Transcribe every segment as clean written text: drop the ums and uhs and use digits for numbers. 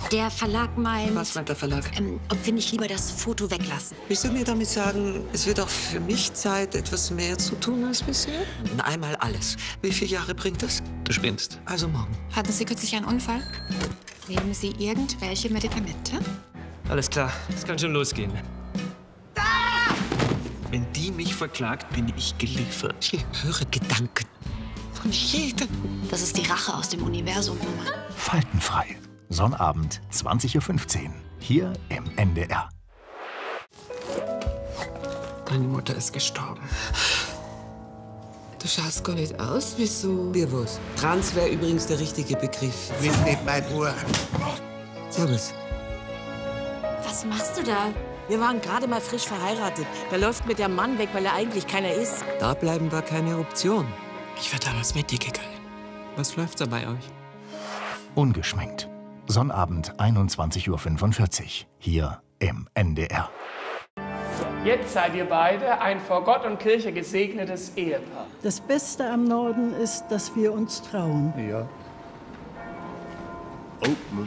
Der Verlag meint... Was meint der Verlag? Ob wir nicht lieber das Foto weglassen. Willst du mir damit sagen, es wird auch für mich Zeit, etwas mehr zu tun als bisher? Einmal alles. Wie viele Jahre bringt das? Du spinnst. Also morgen. Hatten Sie kürzlich einen Unfall? Nehmen Sie irgendwelche Medikamente? Alles klar, es kann schon losgehen. Wenn die mich verklagt, bin ich geliefert. Ich höre Gedanken von jedem. Das ist die Rache aus dem Universum, Mama. Faltenfrei. Sonnabend, 20:15 Uhr. Hier im NDR. Meine Mutter ist gestorben. Du schaust gar nicht aus, wieso? Wie was? Trans wäre übrigens der richtige Begriff. Wie steht mein Uhr? Servus. Was machst du da? Wir waren gerade mal frisch verheiratet. Da läuft mit der Mann weg, weil er eigentlich keiner ist. Da bleiben war keine Option. Ich wäre damals mit dir gegangen. Was läuft da bei euch? Ungeschminkt. Sonnabend, 21:45 Uhr. Hier im NDR. Jetzt seid ihr beide ein vor Gott und Kirche gesegnetes Ehepaar. Das Beste am Norden ist, dass wir uns trauen. Ja. Oh.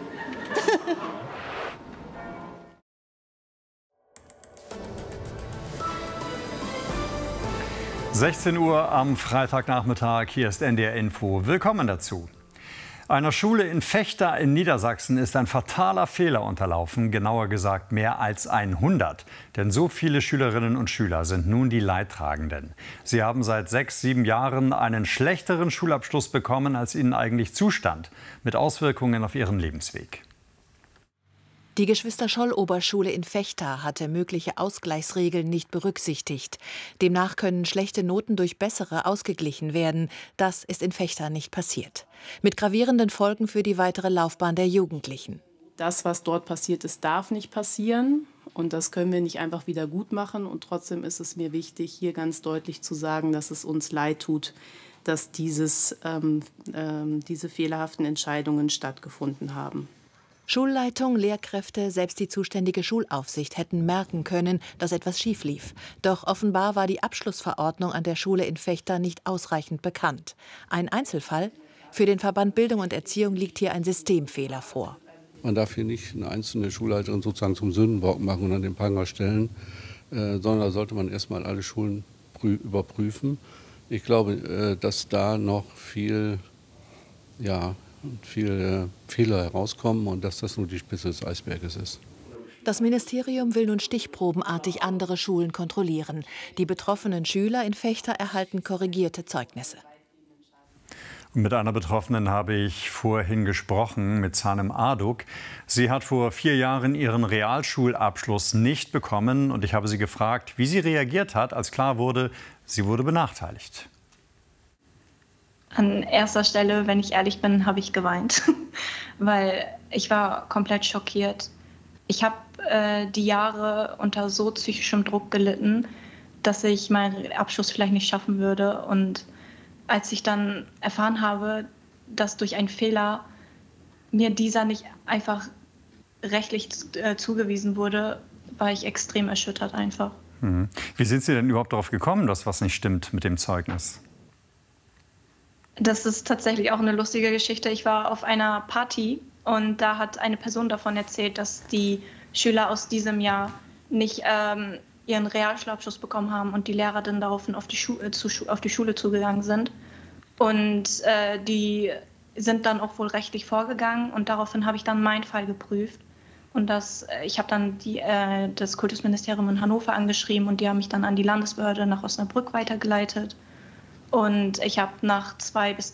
16 Uhr am Freitagnachmittag, hier ist NDR Info. Willkommen dazu. Einer Schule in Vechta in Niedersachsen ist ein fataler Fehler unterlaufen, genauer gesagt mehr als 100. Denn so viele Schülerinnen und Schüler sind nun die Leidtragenden. Sie haben seit 6, 7 Jahren einen schlechteren Schulabschluss bekommen, als ihnen eigentlich zustand, mit Auswirkungen auf ihren Lebensweg. Die Geschwister-Scholl-Oberschule in Vechta hatte mögliche Ausgleichsregeln nicht berücksichtigt. Demnach können schlechte Noten durch bessere ausgeglichen werden. Das ist in Vechta nicht passiert. Mit gravierenden Folgen für die weitere Laufbahn der Jugendlichen. Das, was dort passiert ist, darf nicht passieren. Und das können wir nicht einfach wieder gut machen. Und trotzdem ist es mir wichtig, hier ganz deutlich zu sagen, dass es uns leid tut, dass diese fehlerhaften Entscheidungen stattgefunden haben. Schulleitung, Lehrkräfte, selbst die zuständige Schulaufsicht hätten merken können, dass etwas schief lief. Doch offenbar war die Abschlussverordnung an der Schule in Vechta nicht ausreichend bekannt. Ein Einzelfall? Für den Verband Bildung und Erziehung liegt hier ein Systemfehler vor. Man darf hier nicht eine einzelne Schulleiterin sozusagen zum Sündenbock machen und an den Pranger stellen, sondern da sollte man erstmal alle Schulen überprüfen. Ich glaube, dass da noch viele Fehler herauskommen und dass das nur die Spitze des Eisberges ist. Das Ministerium will nun stichprobenartig andere Schulen kontrollieren. Die betroffenen Schüler in Vechta erhalten korrigierte Zeugnisse. Mit einer Betroffenen habe ich vorhin gesprochen, mit Sanem Aduk. Sie hat vor 4 Jahren ihren Realschulabschluss nicht bekommen. Und ich habe sie gefragt, wie sie reagiert hat, als klar wurde, sie wurde benachteiligt. An erster Stelle, wenn ich ehrlich bin, habe ich geweint, weil ich war komplett schockiert. Ich habe die Jahre unter so psychischem Druck gelitten, dass ich meinen Abschluss vielleicht nicht schaffen würde. Und als ich dann erfahren habe, dass durch einen Fehler mir dieser nicht einfach rechtlich zugewiesen wurde, war ich extrem erschüttert einfach. Wie sind Sie denn überhaupt darauf gekommen, dass was nicht stimmt mit dem Zeugnis? Das ist tatsächlich auch eine lustige Geschichte. Ich war auf einer Party und da hat eine Person davon erzählt, dass die Schüler aus diesem Jahr nicht ihren Realschulabschluss bekommen haben und die Lehrer dann daraufhin auf die Schule zugegangen sind. Und die sind dann auch wohl rechtlich vorgegangen und daraufhin habe ich dann meinen Fall geprüft. Und ich habe dann das Kultusministerium in Hannover angeschrieben und die haben mich dann an die Landesbehörde nach Osnabrück weitergeleitet. Und ich habe nach 2 bis